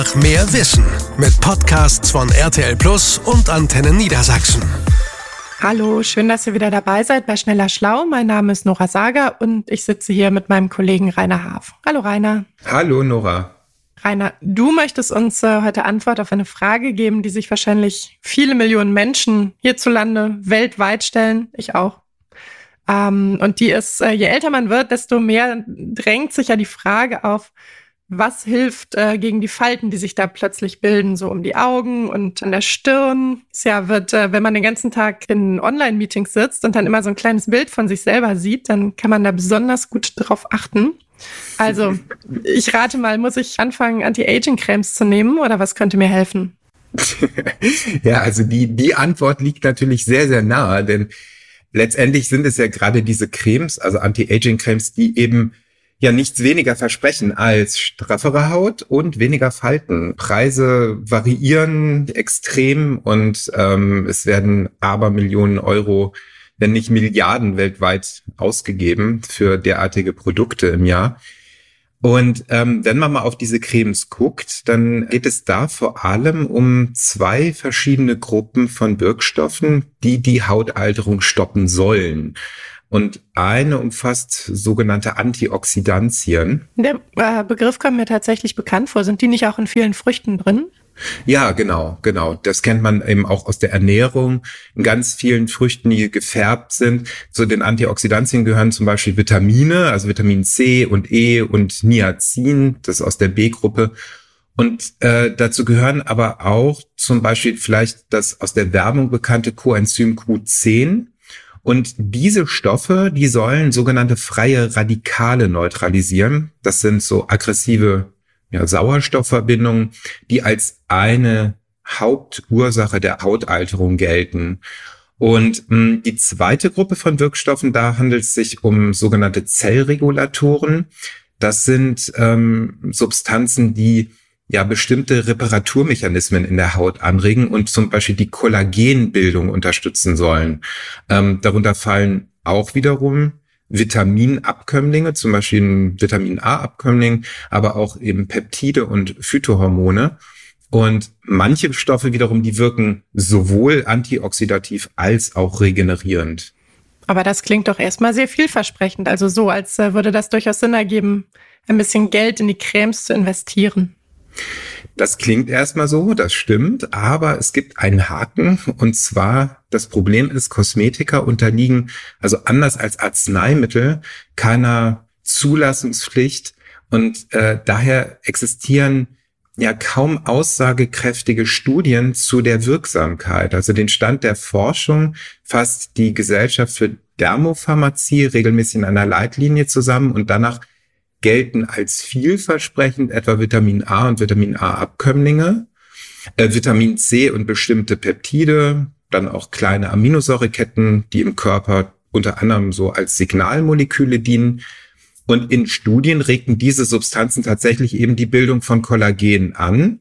Mehr Wissen mit Podcasts von RTL Plus und Antenne Niedersachsen. Hallo, schön, dass ihr wieder dabei seid bei Schneller Schlau. Mein Name ist Nora Sager und ich sitze hier mit meinem Kollegen Rainer Haaf. Hallo Rainer. Hallo Nora. Rainer, du möchtest uns heute Antwort auf eine Frage geben, die sich wahrscheinlich viele Millionen Menschen hierzulande weltweit stellen. Ich auch. Und die ist, je älter man wird, desto mehr drängt sich ja die Frage auf, was hilft gegen die Falten, die sich da plötzlich bilden, so um die Augen und an der Stirn. Ja, wenn man den ganzen Tag in Online-Meetings sitzt und dann immer so ein kleines Bild von sich selber sieht, dann kann man da besonders gut drauf achten. Also, ich rate mal, muss ich anfangen, Anti-Aging-Cremes zu nehmen oder was könnte mir helfen? Ja, also die Antwort liegt natürlich sehr, sehr nahe, denn letztendlich sind es ja gerade diese Cremes, also Anti-Aging-Cremes, die eben ja nichts weniger versprechen als straffere Haut und weniger Falten. Preise variieren extrem und es werden Abermillionen Euro, wenn nicht Milliarden weltweit ausgegeben für derartige Produkte im Jahr. Und wenn man mal auf diese Cremes guckt, dann geht es da vor allem um zwei verschiedene Gruppen von Wirkstoffen, die Hautalterung stoppen sollen. Und eine umfasst sogenannte Antioxidantien. Der Begriff kommt mir tatsächlich bekannt vor. Sind die nicht auch in vielen Früchten drin? Ja, genau. Das kennt man eben auch aus der Ernährung. In ganz vielen Früchten, die gefärbt sind. Zu den Antioxidantien gehören zum Beispiel Vitamine, also Vitamin C und E und Niacin, das ist aus der B-Gruppe. Und dazu gehören aber auch zum Beispiel vielleicht das aus der Werbung bekannte Coenzym Q10. Und diese Stoffe, die sollen sogenannte freie Radikale neutralisieren. Das sind so aggressive Sauerstoffverbindungen, die als eine Hauptursache der Hautalterung gelten. Und die zweite Gruppe von Wirkstoffen, da handelt es sich um sogenannte Zellregulatoren. Das sind Substanzen, die bestimmte Reparaturmechanismen in der Haut anregen und zum Beispiel die Kollagenbildung unterstützen sollen. Darunter fallen auch wiederum Vitaminabkömmlinge, zum Beispiel ein Vitamin-A-Abkömmling, aber auch eben Peptide und Phytohormone. Und manche Stoffe wiederum, die wirken sowohl antioxidativ als auch regenerierend. Aber das klingt doch erstmal sehr vielversprechend. Also so, als würde das durchaus Sinn ergeben, ein bisschen Geld in die Cremes zu investieren. Das klingt erstmal so, das stimmt, aber es gibt einen Haken, und zwar das Problem ist, Kosmetika unterliegen, also anders als Arzneimittel, keiner Zulassungspflicht und daher existieren ja kaum aussagekräftige Studien zu der Wirksamkeit. Also den Stand der Forschung fasst die Gesellschaft für Dermopharmazie regelmäßig in einer Leitlinie zusammen und danach gelten als vielversprechend etwa Vitamin A und Vitamin A-Abkömmlinge, Vitamin C und bestimmte Peptide, dann auch kleine Aminosäureketten, die im Körper unter anderem so als Signalmoleküle dienen. Und in Studien regten diese Substanzen tatsächlich eben die Bildung von Kollagen an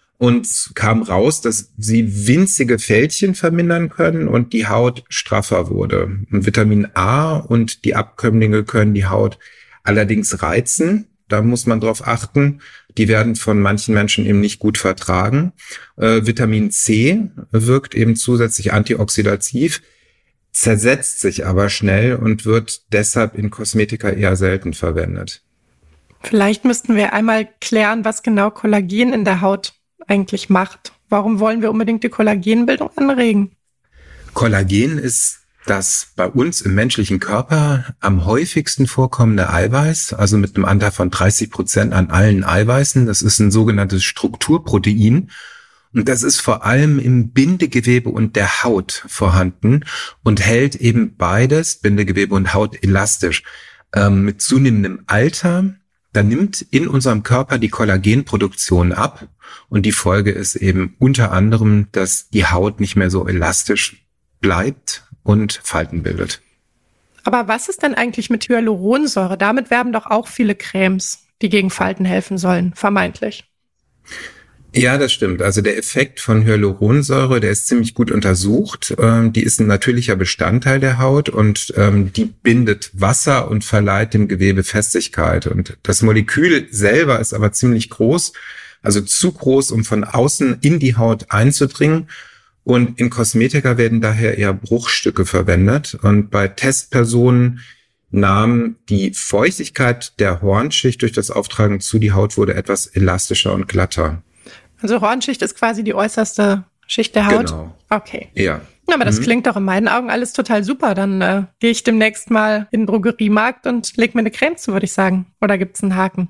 und kam raus, dass sie winzige Fältchen vermindern können und die Haut straffer wurde. Und Vitamin A und die Abkömmlinge können die Haut allerdings reizen, da muss man drauf achten. Die werden von manchen Menschen eben nicht gut vertragen. Vitamin C wirkt eben zusätzlich antioxidativ, zersetzt sich aber schnell und wird deshalb in Kosmetika eher selten verwendet. Vielleicht müssten wir einmal klären, was genau Kollagen in der Haut eigentlich macht. Warum wollen wir unbedingt die Kollagenbildung anregen? Kollagen ist das bei uns im menschlichen Körper am häufigsten vorkommende Eiweiß, also mit einem Anteil von 30% an allen Eiweißen. Das ist ein sogenanntes Strukturprotein. Und das ist vor allem im Bindegewebe und der Haut vorhanden und hält eben beides, Bindegewebe und Haut, elastisch. Mit zunehmendem Alter, da nimmt in unserem Körper die Kollagenproduktion ab. Und die Folge ist eben unter anderem, dass die Haut nicht mehr so elastisch bleibt und Falten bildet. Aber was ist denn eigentlich mit Hyaluronsäure? Damit werben doch auch viele Cremes, die gegen Falten helfen sollen, vermeintlich. Ja, das stimmt. Also der Effekt von Hyaluronsäure, der ist ziemlich gut untersucht. Die ist ein natürlicher Bestandteil der Haut und die bindet Wasser und verleiht dem Gewebe Festigkeit. Und das Molekül selber ist aber ziemlich groß, Also zu groß, um von außen in die Haut einzudringen. Und in Kosmetika werden daher eher Bruchstücke verwendet. Und bei Testpersonen nahm die Feuchtigkeit der Hornschicht durch das Auftragen zu, die Haut wurde etwas elastischer und glatter. Also Hornschicht ist quasi die äußerste Schicht der Haut? Genau. Okay. Ja. Aber das klingt doch in meinen Augen alles total super. Dann gehe ich demnächst mal in den Drogeriemarkt und leg mir eine Creme zu, würde ich sagen. Oder gibt's einen Haken?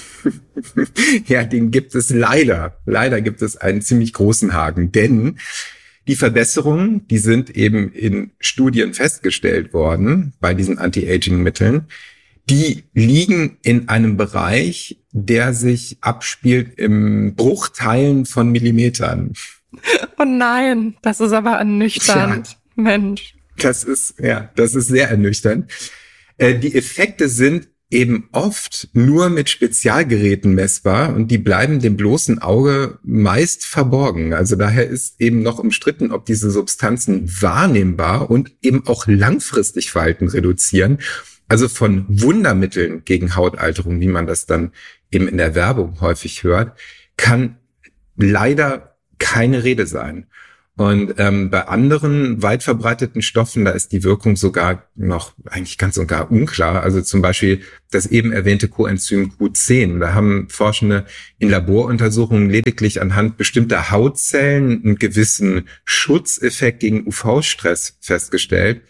Ja, den gibt es leider. Leider gibt es einen ziemlich großen Haken, denn die Verbesserungen, die sind eben in Studien festgestellt worden bei diesen Anti-Aging-Mitteln. Die liegen in einem Bereich, der sich abspielt im Bruchteilen von Millimetern. Oh nein, das ist aber ernüchternd. Tja. Mensch. Das ist sehr ernüchternd. Die Effekte sind eben oft nur mit Spezialgeräten messbar und die bleiben dem bloßen Auge meist verborgen. Also daher ist eben noch umstritten, ob diese Substanzen wahrnehmbar und eben auch langfristig Verhalten reduzieren. Also von Wundermitteln gegen Hautalterung, wie man das dann eben in der Werbung häufig hört, kann leider keine Rede sein. Und bei anderen weit verbreiteten Stoffen, da ist die Wirkung sogar noch eigentlich ganz und gar unklar. Also zum Beispiel das eben erwähnte Coenzym Q10. Da haben Forschende in Laboruntersuchungen lediglich anhand bestimmter Hautzellen einen gewissen Schutzeffekt gegen UV-Stress festgestellt.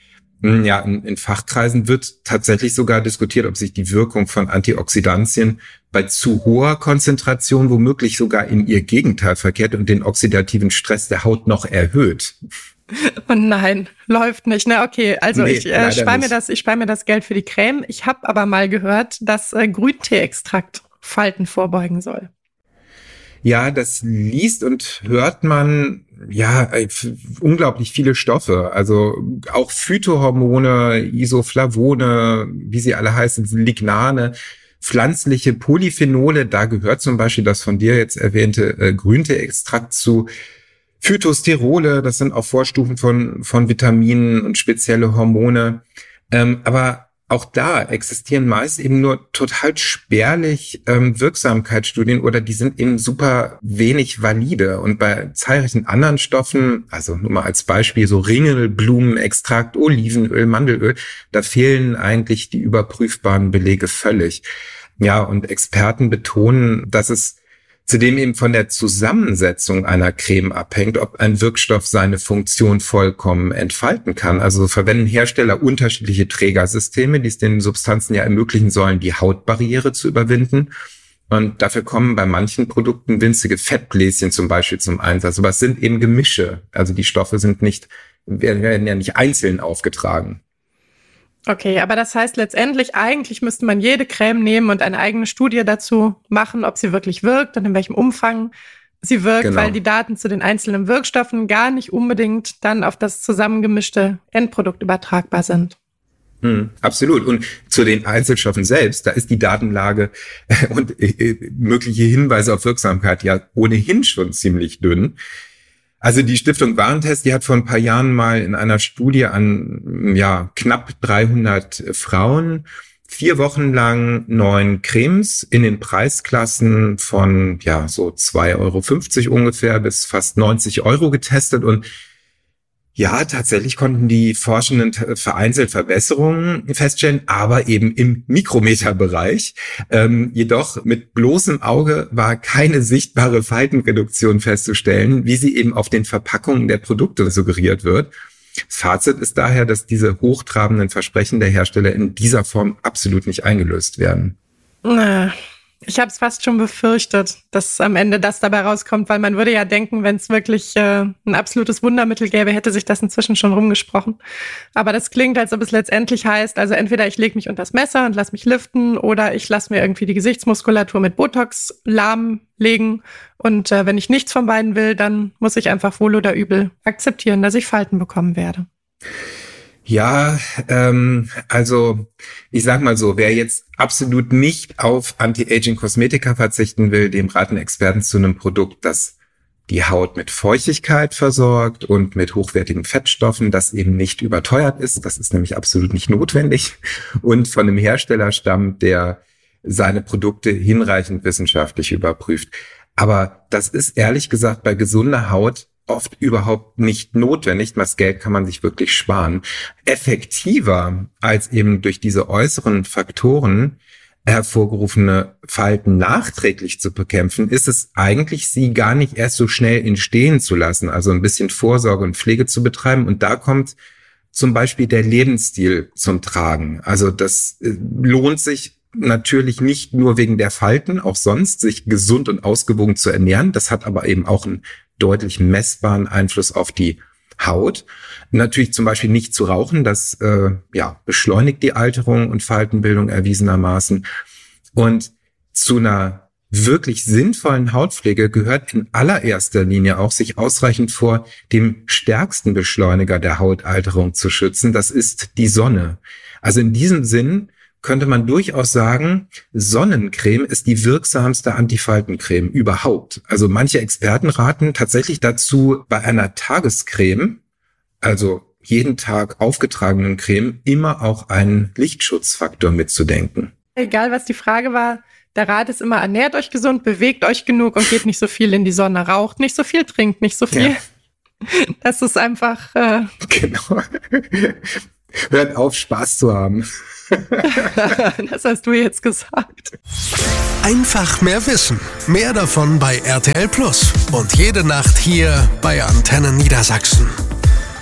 Ja, in Fachkreisen wird tatsächlich sogar diskutiert, ob sich die Wirkung von Antioxidantien bei zu hoher Konzentration womöglich sogar in ihr Gegenteil verkehrt und den oxidativen Stress der Haut noch erhöht. Oh nein, läuft nicht. Na okay, also Nee, ich spare mir das Geld für die Creme. Ich habe aber mal gehört, dass Grünteeextrakt Falten vorbeugen soll. Ja, das liest und hört man, unglaublich viele Stoffe. Also auch Phytohormone, Isoflavone, wie sie alle heißen, Lignane, pflanzliche Polyphenole. Da gehört zum Beispiel das von dir jetzt erwähnte Grünteeextrakt zu. Phytosterole, das sind auch Vorstufen von Vitaminen und spezielle Hormone. Aber auch da existieren meist eben nur total spärlich Wirksamkeitsstudien oder die sind eben super wenig valide. Und bei zahlreichen anderen Stoffen, also nur mal als Beispiel so Ringelblumenextrakt, Olivenöl, Mandelöl, da fehlen eigentlich die überprüfbaren Belege völlig. Ja, und Experten betonen, dass es zudem eben von der Zusammensetzung einer Creme abhängt, ob ein Wirkstoff seine Funktion vollkommen entfalten kann. Also verwenden Hersteller unterschiedliche Trägersysteme, die es den Substanzen ja ermöglichen sollen, die Hautbarriere zu überwinden. Und dafür kommen bei manchen Produkten winzige Fettbläschen zum Beispiel zum Einsatz. Aber es sind eben Gemische. Also die Stoffe werden ja nicht einzeln aufgetragen. Okay, aber das heißt letztendlich, eigentlich müsste man jede Creme nehmen und eine eigene Studie dazu machen, ob sie wirklich wirkt und in welchem Umfang sie wirkt, Genau. Weil die Daten zu den einzelnen Wirkstoffen gar nicht unbedingt dann auf das zusammengemischte Endprodukt übertragbar sind. Absolut. Und zu den Einzelstoffen selbst, da ist die Datenlage und mögliche Hinweise auf Wirksamkeit ja ohnehin schon ziemlich dünn. Also die Stiftung Warentest, die hat vor ein paar Jahren mal in einer Studie an knapp 300 Frauen 4 Wochen lang 9 Cremes in den Preisklassen von so 2,50 € ungefähr bis fast 90 € getestet und ja, tatsächlich konnten die Forschenden vereinzelt Verbesserungen feststellen, aber eben im Mikrometerbereich. Jedoch mit bloßem Auge war keine sichtbare Faltenreduktion festzustellen, wie sie eben auf den Verpackungen der Produkte suggeriert wird. Das Fazit ist daher, dass diese hochtrabenden Versprechen der Hersteller in dieser Form absolut nicht eingelöst werden. Ich habe es fast schon befürchtet, dass am Ende das dabei rauskommt, weil man würde ja denken, wenn es wirklich ein absolutes Wundermittel gäbe, hätte sich das inzwischen schon rumgesprochen. Aber das klingt, als ob es letztendlich heißt, also entweder ich lege mich unter das Messer und lass mich liften oder ich lasse mir irgendwie die Gesichtsmuskulatur mit Botox lahmlegen. Und wenn ich nichts von beiden will, dann muss ich einfach wohl oder übel akzeptieren, dass ich Falten bekommen werde. Ja, also ich sag mal so, wer jetzt absolut nicht auf Anti-Aging-Kosmetika verzichten will, dem raten Experten zu einem Produkt, das die Haut mit Feuchtigkeit versorgt und mit hochwertigen Fettstoffen, das eben nicht überteuert ist. Das ist nämlich absolut nicht notwendig und von einem Hersteller stammt, der seine Produkte hinreichend wissenschaftlich überprüft. Aber das ist ehrlich gesagt bei gesunder Haut oft überhaupt nicht notwendig. Das Geld kann man sich wirklich sparen. Effektiver als eben durch diese äußeren Faktoren hervorgerufene Falten nachträglich zu bekämpfen, ist es eigentlich, sie gar nicht erst so schnell entstehen zu lassen, also ein bisschen Vorsorge und Pflege zu betreiben. Und da kommt zum Beispiel der Lebensstil zum Tragen. Also das lohnt sich natürlich nicht nur wegen der Falten, auch sonst, sich gesund und ausgewogen zu ernähren. Das hat aber eben auch einen deutlich messbaren Einfluss auf die Haut. Natürlich zum Beispiel nicht zu rauchen, das beschleunigt die Alterung und Faltenbildung erwiesenermaßen. Und zu einer wirklich sinnvollen Hautpflege gehört in allererster Linie auch, sich ausreichend vor dem stärksten Beschleuniger der Hautalterung zu schützen. Das ist die Sonne. Also in diesem Sinn könnte man durchaus sagen, Sonnencreme ist die wirksamste Antifaltencreme überhaupt. Also manche Experten raten tatsächlich dazu, bei einer Tagescreme, also jeden Tag aufgetragenen Creme, immer auch einen Lichtschutzfaktor mitzudenken. Egal, was die Frage war, der Rat ist immer, ernährt euch gesund, bewegt euch genug und geht nicht so viel in die Sonne, raucht nicht so viel, trinkt nicht so viel. Ja. Das ist einfach... Genau. Hört auf, Spaß zu haben. Das hast du jetzt gesagt. Einfach mehr Wissen. Mehr davon bei RTL Plus. Und jede Nacht hier bei Antenne Niedersachsen.